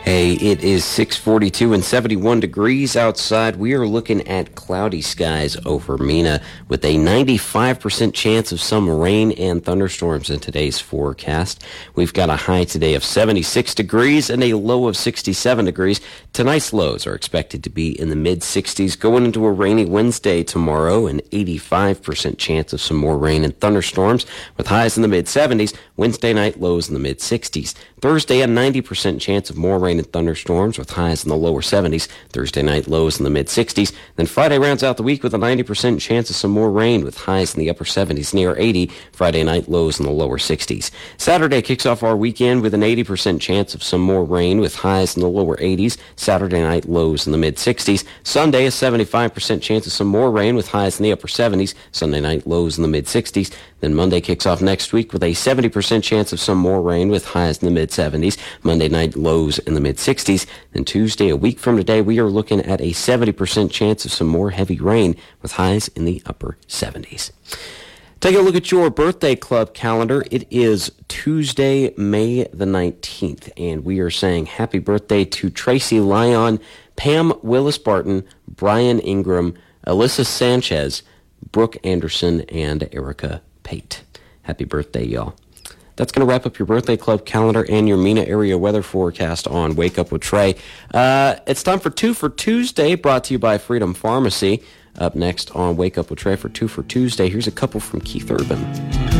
Hey, it is 6:42 and 71 degrees outside. We are looking at cloudy skies over Mena with a 95% chance of some rain and thunderstorms in today's forecast. We've got a high today of 76 degrees and a low of 67 degrees. Tonight's lows are expected to be in the mid-60s. Going into a rainy Wednesday tomorrow, an 85% chance of some more rain and thunderstorms with highs in the mid-70s. Wednesday night lows in the mid-60s. Thursday, a 90% chance of more rain and thunderstorms with highs in the lower 70s. Thursday night lows in the mid-60s. Then Friday rounds out the week with a 90% chance of some more rain with highs in the upper 70s near 80. Friday night lows in the lower 60s. Saturday kicks off our weekend with an 80% chance of some more rain with highs in the lower 80s. Saturday night lows in the mid-60s. Sunday, a 75% chance of some more rain with highs in the upper 70s. Sunday night lows in the mid-60s. Then Monday kicks off next week with a 70% chance of some more rain with highs in the mid-70s. Monday night lows in the mid-60s. Then Tuesday, a week from today, we are looking at a 70% chance of some more heavy rain with highs in the upper 70s. Take a look at your birthday club calendar. It is Tuesday, May the 19th, and we are saying happy birthday to Tracy Lyon, Pam Willis-Barton, Brian Ingram, Alyssa Sanchez, Brooke Anderson, and Erica Pate. Happy birthday, y'all. That's going to wrap up your birthday club calendar and your Mena area weather forecast on Wake Up with Trey. It's time for 2 for Tuesday, brought to you by Freedom Pharmacy. Up next on Wake Up with Trey for 2 for Tuesday, here's a couple from Keith Urban.